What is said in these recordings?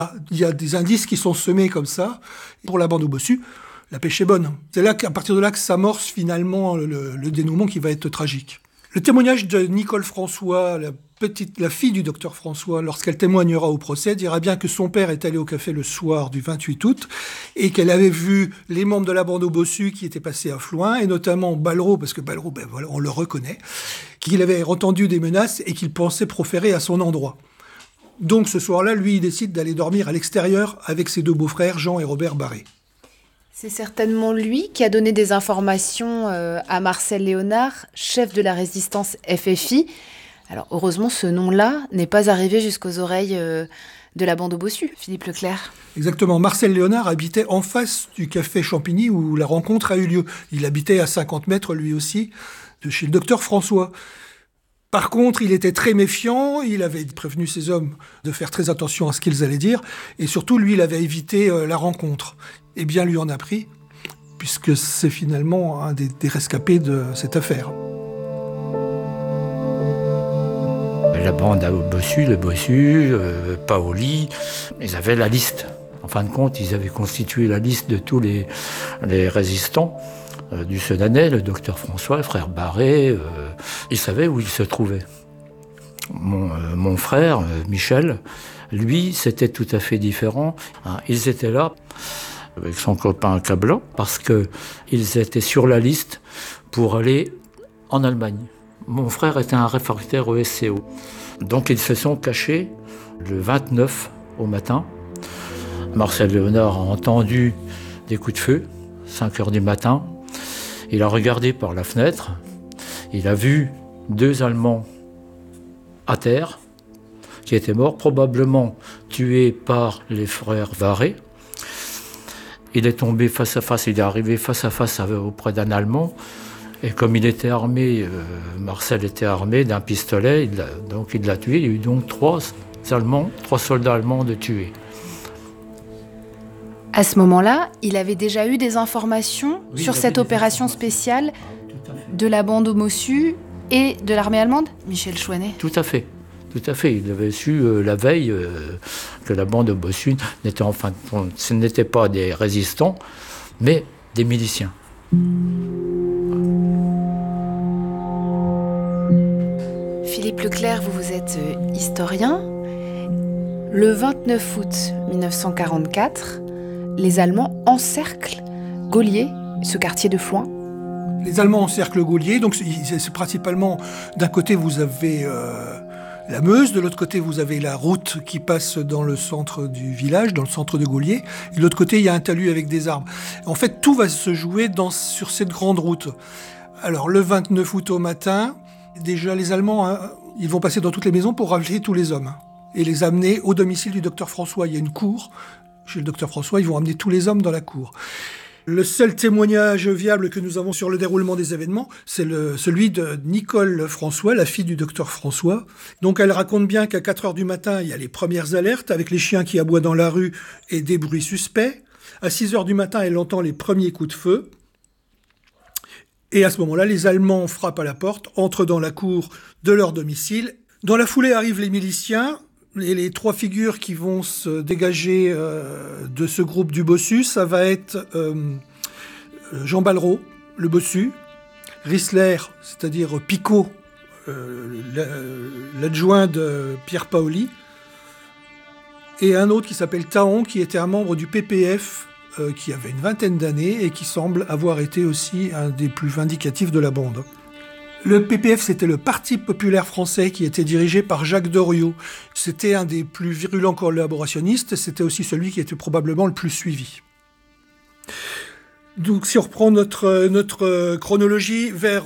Il y a des indices qui sont semés comme ça. Pour la bande au bossu, la pêche est bonne. C'est là qu'à partir de là que s'amorce finalement le dénouement qui va être tragique. Le témoignage de Nicole François, la fille du docteur François, lorsqu'elle témoignera au procès, dira bien que son père est allé au café le soir du 28 août et qu'elle avait vu les membres de la bande au bossu qui étaient passés à Floing, et notamment Ballereau, parce que Ballereau, on le reconnaît, qu'il avait entendu des menaces et qu'il pensait proférer à son endroit. Donc ce soir-là, lui, il décide d'aller dormir à l'extérieur avec ses deux beaux-frères, Jean et Robert Barré. C'est certainement lui qui a donné des informations à Marcel Léonard, chef de la résistance FFI. Alors heureusement, ce nom-là n'est pas arrivé jusqu'aux oreilles de la bande au bossu, Philippe Leclerc. Exactement. Marcel Léonard habitait en face du café Champigny où la rencontre a eu lieu. Il habitait à 50 mètres, lui aussi, de chez le docteur François. Par contre, il était très méfiant, il avait prévenu ses hommes de faire très attention à ce qu'ils allaient dire, et surtout, lui, il avait évité la rencontre. Et bien, lui en a pris, puisque c'est finalement un des rescapés de cette affaire. La bande au bossu, le bossu, Paoli, ils avaient la liste. En fin de compte, ils avaient constitué la liste de tous les résistants du Sedanais, le docteur François, le frère Barré, ils savaient où ils se trouvaient. Mon frère, Michel, lui, c'était tout à fait différent. Ils étaient là avec son copain Cablan parce qu'ils étaient sur la liste pour aller en Allemagne. Mon frère était un réfractaire au SCO. Donc ils se sont cachés le 29 au matin. Marcel Léonard a entendu des coups de feu, 5 heures du matin. Il a regardé par la fenêtre. Il a vu 2 Allemands à terre qui étaient morts, probablement tués par les frères Varé. Il est tombé face à face, il est arrivé face à face auprès d'un Allemand. Et comme il était armé, Marcel était armé d'un pistolet, donc il l'a tué. Il y a eu donc 3 soldats allemands de tués. À ce moment-là, il avait déjà eu des informations sur cette opération spéciale de la bande au bossu et de l'armée allemande, Michel Chouanet. Tout à fait. Il avait su la veille que la bande au bossu ce n'était pas des résistants, mais des miliciens. Philippe Leclerc, vous êtes historien. Le 29 août 1944, les Allemands encerclent Gaulier, ce quartier de Floing. Les Allemands encerclent Gaulier, donc c'est principalement, d'un côté vous avez la Meuse, de l'autre côté vous avez la route qui passe dans le centre du village, dans le centre de Gaulier, et de l'autre côté il y a un talus avec des arbres. En fait, tout va se jouer sur cette grande route. Alors le 29 août au matin, déjà les Allemands, ils vont passer dans toutes les maisons pour ramener tous les hommes et les amener au domicile du docteur François. Il y a une cour. Chez le docteur François, ils vont amener tous les hommes dans la cour. Le seul témoignage viable que nous avons sur le déroulement des événements, c'est celui de Nicole François, la fille du docteur François. Donc elle raconte bien qu'à 4 heures du matin, il y a les premières alertes avec les chiens qui aboient dans la rue et des bruits suspects. À 6 heures du matin, elle entend les premiers coups de feu. Et à ce moment-là, les Allemands frappent à la porte, entrent dans la cour de leur domicile. Dans la foulée arrivent les miliciens. Et les 3 figures qui vont se dégager de ce groupe du bossu, ça va être Jean Ballereau, le bossu, Rissler, c'est-à-dire Picot, l'adjoint de Pierre Paoli, et un autre qui s'appelle Taon, qui était un membre du PPF, qui avait une 20aine d'années et qui semble avoir été aussi un des plus vindicatifs de la bande. Le PPF, c'était le Parti populaire français qui était dirigé par Jacques Doriot. C'était un des plus virulents collaborationnistes, c'était aussi celui qui était probablement le plus suivi. Donc si on reprend notre chronologie, vers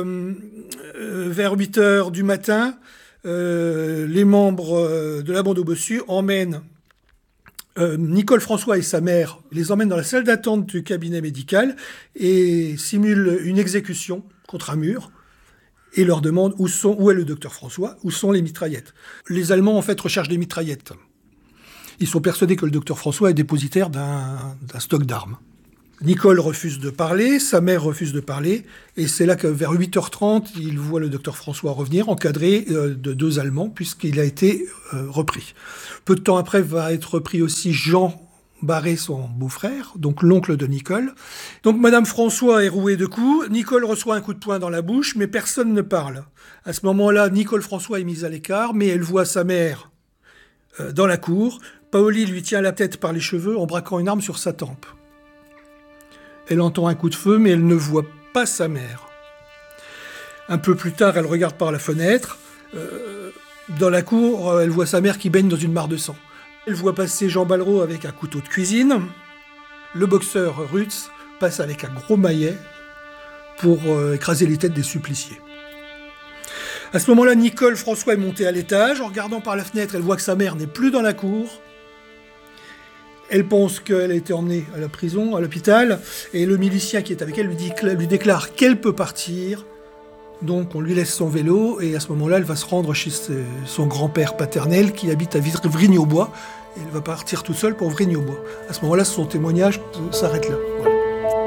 8 heures du matin, les membres de la bande au bossu emmènent Nicole François et sa mère, les emmènent dans la salle d'attente du cabinet médical et simulent une exécution contre un mur. Et leur demande où est le docteur François, où sont les mitraillettes. Les Allemands, en fait, recherchent des mitraillettes. Ils sont persuadés que le docteur François est dépositaire d'un stock d'armes. Nicole refuse de parler, sa mère refuse de parler, et c'est là que vers 8h30, il voit le docteur François revenir, encadré de 2 Allemands, puisqu'il a été repris. Peu de temps après va être repris aussi Jean Barré, son beau-frère, donc l'oncle de Nicole. Donc Madame François est rouée de coups, Nicole reçoit un coup de poing dans la bouche, mais personne ne parle. À ce moment-là, Nicole François est mise à l'écart, mais elle voit sa mère dans la cour. Paoli lui tient la tête par les cheveux en braquant une arme sur sa tempe. Elle entend un coup de feu, mais elle ne voit pas sa mère. Un peu plus tard, elle regarde par la fenêtre. Dans la cour, elle voit sa mère qui baigne dans une mare de sang. Elle voit passer Jean Ballereau avec un couteau de cuisine. Le boxeur Rutz passe avec un gros maillet pour écraser les têtes des suppliciés. À ce moment-là, Nicole François est montée à l'étage. En regardant par la fenêtre, elle voit que sa mère n'est plus dans la cour. Elle pense qu'elle a été emmenée à la prison, à l'hôpital, et le milicien qui est avec elle lui déclare qu'elle peut partir. Donc on lui laisse son vélo, et à ce moment-là, elle va se rendre chez son grand-père paternel qui habite à Vrigne-au-Bois. Et elle va partir toute seule pour Vrigne-au-Bois. À ce moment-là, son témoignage s'arrête là. Voilà.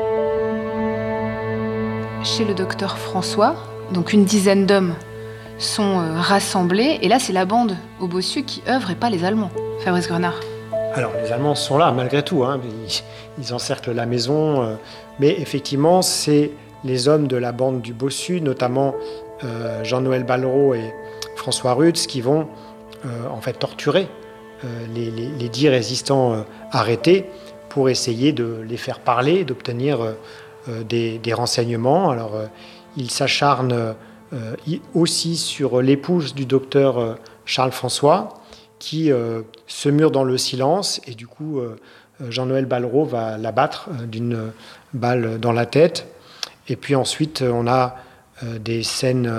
Chez le docteur François, donc une dizaine d'hommes sont rassemblés, et là c'est la bande au bossu qui œuvre et pas les Allemands. Fabrice Grenard. Alors, les Allemands sont là, malgré tout. Ils encerclent la maison. Mais effectivement, c'est les hommes de la bande du Bossu, notamment Jean-Noël Ballereau et François Rutz, qui vont en fait torturer les 10 résistants arrêtés pour essayer de les faire parler, d'obtenir des renseignements. Alors, ils s'acharnent aussi sur l'épouse du docteur Charles François, qui se mure dans le silence, et du coup Jean-Noël Ballereau va l'abattre d'une balle dans la tête. Et puis ensuite on a des scènes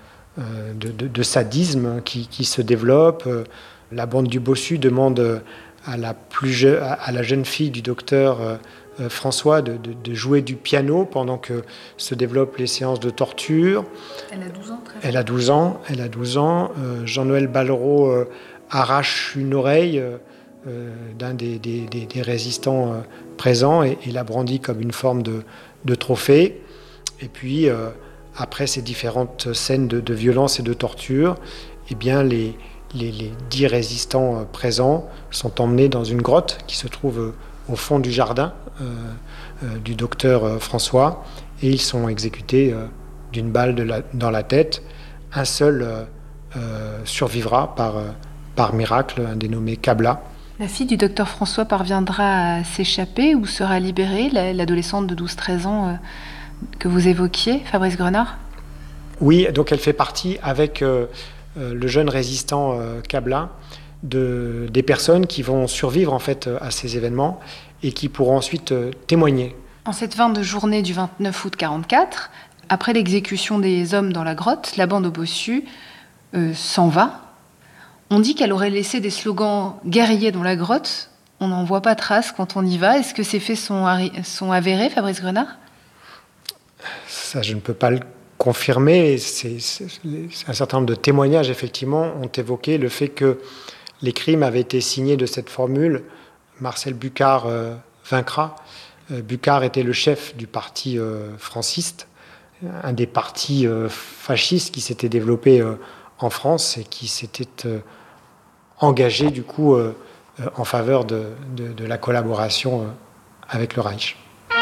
de sadisme qui se développent. La bande du Bossu demande à la jeune fille du docteur François de jouer du piano pendant que se développent les séances de torture. Elle a 12 ans, très Elle a 12 ans. Jean-Noël Ballereau arrache une oreille d'un des résistants présents et la brandit comme une forme de trophée. Et puis, après ces différentes scènes de violence et de torture, eh bien, les 10 résistants présents sont emmenés dans une grotte qui se trouve au fond du jardin du docteur François, et ils sont exécutés d'une balle dans la tête. Un seul survivra par miracle, un dénommé Kabla. La fille du docteur François parviendra à s'échapper ou sera libérée, l'adolescente de 12-13 ans que vous évoquiez, Fabrice Grenard? Oui, donc elle fait partie avec le jeune résistant Kabla des personnes qui vont survivre en fait à ces événements et qui pourront ensuite témoigner. En cette fin de journée du 29 août 1944, après l'exécution des hommes dans la grotte, la bande au Bossu s'en va. On dit qu'elle aurait laissé des slogans guerriers dans la grotte. On n'en voit pas trace quand on y va. Est-ce que ces faits sont avérés, Fabrice Grenard? Ça, je ne peux pas le confirmer. Un certain nombre de témoignages, effectivement, ont évoqué le fait que les crimes avaient été signés de cette formule. Marcel Bucard vaincra. Bucard était le chef du parti franciste, un des partis fascistes qui s'était développé en France et qui s'était engagé du coup en faveur de la collaboration avec le Reich.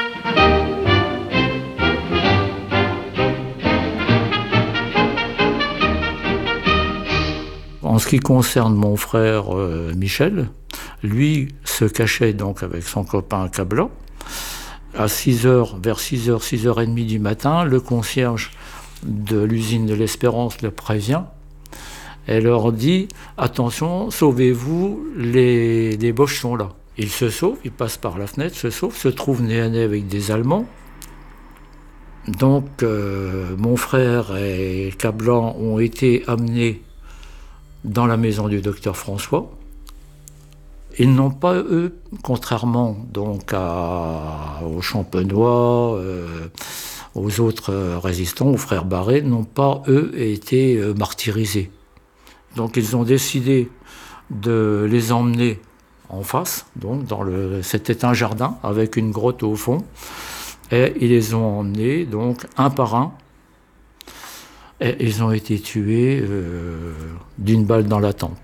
En ce qui concerne mon frère Michel, lui se cachait donc avec son copain Kabla. À 6h, vers 6h, 6h30 du matin, le concierge de l'usine de l'Espérance le prévient et leur dit « Attention, sauvez-vous, les Boches sont là ». Il se sauve, il passe par la fenêtre, se trouve nez à nez avec des Allemands. Donc mon frère et Kabla ont été amenés dans la maison du docteur François. Ils n'ont pas, eux, contrairement donc aux Champenois, aux autres résistants, aux frères Barré, n'ont pas, eux, été martyrisés. Donc ils ont décidé de les emmener en face. Donc c'était un jardin avec une grotte au fond. Et ils les ont emmenés, donc, un par un. Et ils ont été tués d'une balle dans la tempe.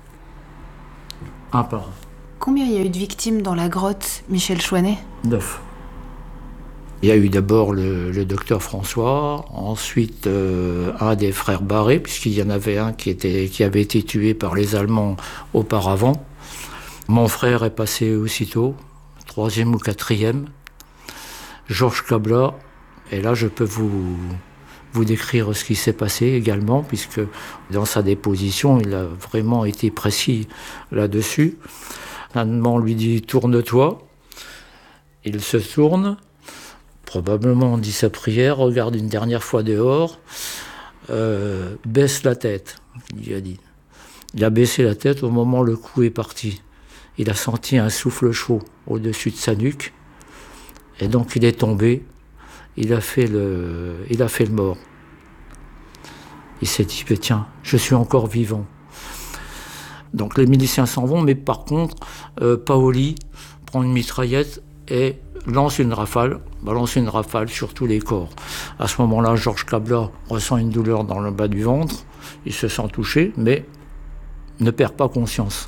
Un par un. Combien il y a eu de victimes dans la grotte, Michel Chouanet ? 9. Il y a eu d'abord le docteur François, ensuite un des frères Barré, puisqu'il y en avait un qui avait été tué par les Allemands auparavant. Mon frère est passé aussitôt, 3e ou 4e. Georges Cabla, et là je peux vous décrire ce qui s'est passé également, puisque dans sa déposition, il a vraiment été précis là-dessus. L'Allemand lui dit « tourne-toi ». Il se tourne, probablement dit sa prière, regarde une dernière fois dehors, baisse la tête, il a dit. Il a baissé la tête au moment où le coup est parti. Il a senti un souffle chaud au-dessus de sa nuque, et donc il est tombé, il a fait le mort. Il s'est dit, tiens, je suis encore vivant. Donc les miliciens s'en vont, mais par contre, Paoli prend une mitraillette et balance une rafale sur tous les corps. À ce moment-là, Georges Cabla ressent une douleur dans le bas du ventre, il se sent touché, mais ne perd pas conscience.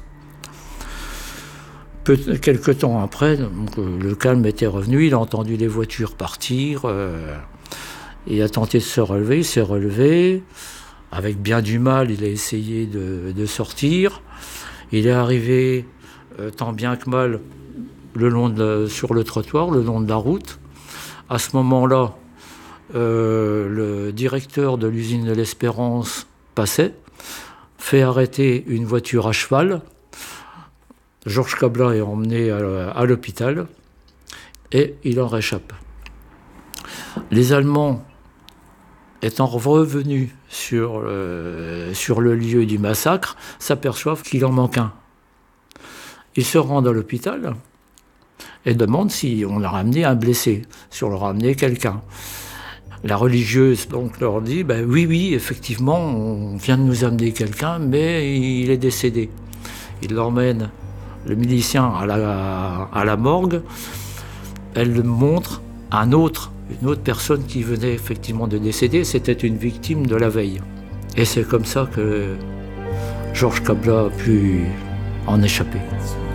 Quelque temps après, donc, le calme était revenu, il a entendu les voitures partir, il a tenté de se relever, il s'est relevé, avec bien du mal, il a essayé de sortir. Il est arrivé, tant bien que mal, sur le trottoir, le long de la route. À ce moment-là, le directeur de l'usine de l'Espérance passait, fait arrêter une voiture à cheval. Georges Cabla est emmené à l'hôpital et il en réchappe. Les Allemands, étant revenus sur le lieu du massacre, s'aperçoivent qu'il en manque un. Ils se rendent à l'hôpital et demandent si on leur a amené un blessé, si on leur a amené quelqu'un. La religieuse donc leur dit oui, effectivement, on vient de nous amener quelqu'un, mais il est décédé. Il l'emmène, le milicien, à la morgue. Elle montre une autre personne qui venait effectivement de décéder, c'était une victime de la veille. Et c'est comme ça que Georges Cabla a pu en échapper.